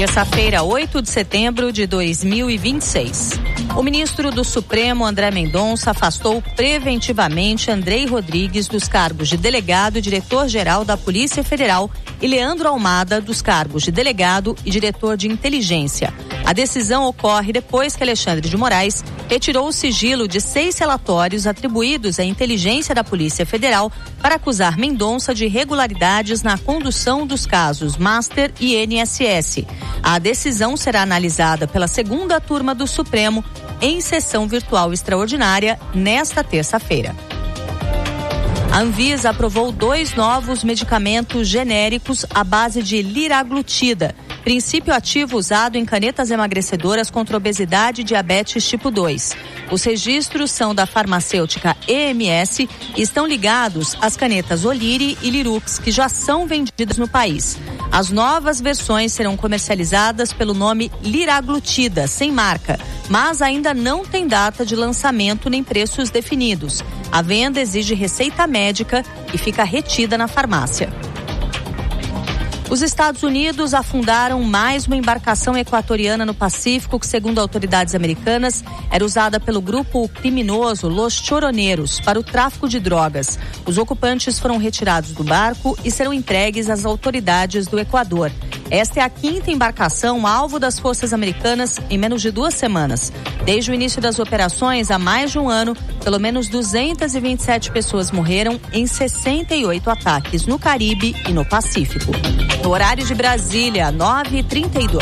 Terça-feira, 8 de setembro de 2026. O ministro do Supremo, André Mendonça, afastou preventivamente Andrei Rodrigues dos cargos de delegado e diretor-geral da Polícia Federal e Leandro Almada dos cargos de delegado e diretor de inteligência. A decisão ocorre depois que Alexandre de Moraes retirou o sigilo de 6 relatórios atribuídos à inteligência da Polícia Federal para acusar Mendonça de irregularidades na condução dos casos Master e INSS. A decisão será analisada pela segunda turma do Supremo em sessão virtual extraordinária nesta terça-feira. A Anvisa aprovou 2 novos medicamentos genéricos à base de liraglutida, princípio ativo usado em canetas emagrecedoras contra obesidade e diabetes tipo 2. Os registros são da farmacêutica EMS e estão ligados às canetas Oliri e Lirux, que já são vendidas no país. As novas versões serão comercializadas pelo nome liraglutida, sem marca, mas ainda não tem data de lançamento nem preços definidos. A venda exige receita médica e fica retida na farmácia. Os Estados Unidos afundaram mais uma embarcação equatoriana no Pacífico que, segundo autoridades americanas, era usada pelo grupo criminoso Los Choroneiros para o tráfico de drogas. Os ocupantes foram retirados do barco e serão entregues às autoridades do Equador. Esta é a 5ª embarcação alvo das forças americanas em menos de 2 semanas. Desde o início das operações, há mais de um ano, pelo menos 227 pessoas morreram em 68 ataques no Caribe e no Pacífico. No horário de Brasília, 9h32.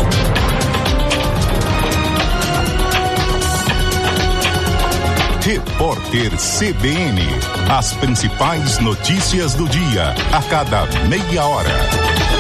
Repórter CBN. As principais notícias do dia, a cada meia hora.